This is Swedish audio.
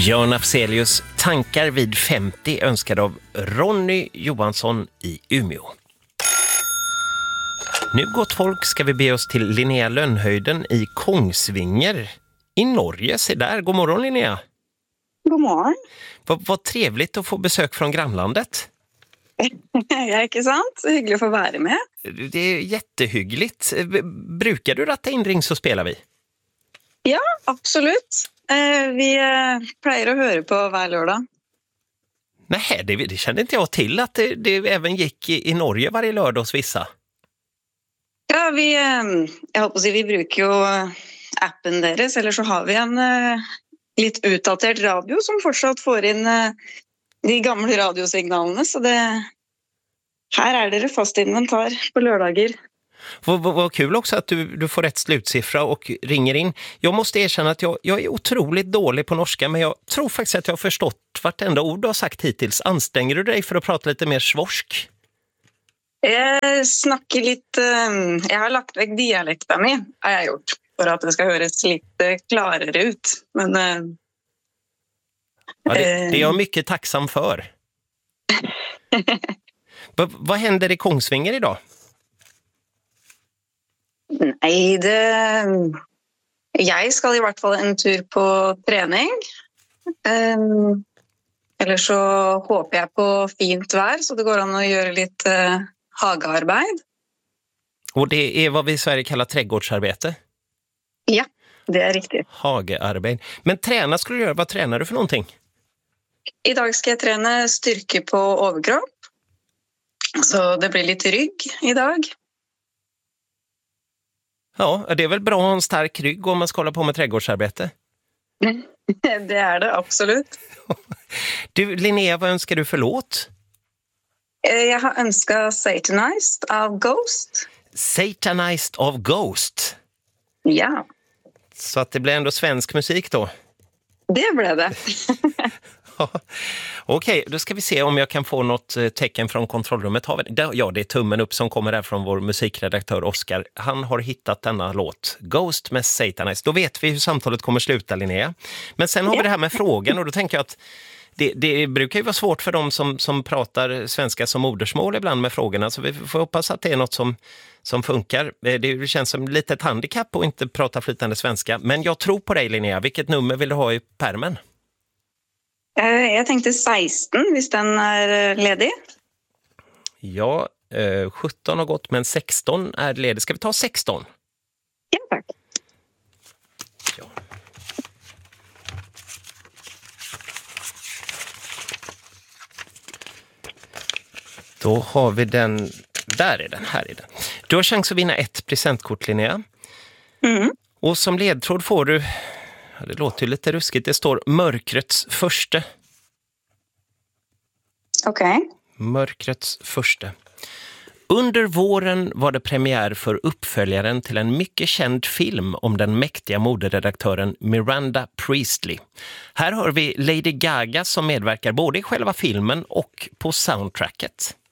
Björn Afzelius, tankar vid 50 önskad av Ronny Johansson i Umeå. Nu gott folk ska vi be oss till Linnea Lönnhöjden i Kongsvinger i Norge. Se där, god morgon Linnea. God morgon. Vad trevligt att få besök från grannlandet. Ja, inte sant? Hyggligt att få vara med. Det är jättehyggligt. Brukar du ratta in Ring så spelar vi? Ja, absolut. Vi plejer att höra på varje lördag. Nej, det kände inte jag till att det även gick i Norge varje lördag hos vissa. Ja, jag hoppas vi brukar ju appen deras, eller så har vi en lite utdaterad radio som fortsatt får in de gamla radiosignalerna, så här är det fast inventar på lördagar. Vad kul också att du får rätt slutsiffra och ringer in. Jag måste erkänna att jag är otroligt dålig på norska, men jag tror faktiskt att jag har förstått vartenda ord du har sagt hittills. Anstränger du dig för att prata lite mer svorsk? Jag snackar lite, jag har lagt väck dialekten min, har jag gjort, för att det ska höras lite klarare ut. Men ja, det är jag mycket tacksam för. Vad händer i Kongsvinger idag? Nej, jag ska i vart fall en tur på träning. Eller så hoppas jag på fint vær, så det går an att göra lite hagearbete. Och det är vad vi i Sverige kallar trädgårdsarbete? Ja, det är riktigt. Hagearbete. Men träna skulle du göra. Vad tränar du för någonting? Idag ska jag träna styrka på överkropp. Så det blir lite rygg idag. Ja, det är väl bra att ha en stark rygg om man ska hålla på med trädgårdsarbete? Det är det, absolut. Du, Linnea, vad önskar du för låt? Jag har önskat Satanized av Ghost. Satanized of Ghost? Ja. Så att det blir ändå svensk musik då? Det blev det. Okej, då ska vi se om jag kan få något tecken från kontrollrummet. Ja, det är tummen upp som kommer där från vår musikredaktör Oskar. Han har hittat denna låt, Ghost med Satanized. Då vet vi hur samtalet kommer sluta, Linnea. Men sen har vi det här med frågan, och då tänker jag att det brukar ju vara svårt för dem som pratar svenska som modersmål ibland med frågorna. Så vi får hoppas att det är något som funkar. Det känns som lite ett handikapp att inte prata flytande svenska. Men jag tror på dig, Linnea. Vilket nummer vill du ha i pärmen? Jag tänkte 16, hvis den är ledig. Ja, 17 har gått, men 16 är ledig. Ska vi ta 16? Ja, tack. Ja. Då har vi den. Där är den, här är den. Du har chans att vinna ett presentkort, Linnea. Mm. Och som ledtråd får du... Ja, det låter ju lite ruskigt. Det står Mörkrets första. Okej. Mörkrets första. Under våren var det premiär för uppföljaren till en mycket känd film om den mäktiga moderedaktören Miranda Priestley. Här hör vi Lady Gaga som medverkar både i själva filmen och på soundtracket.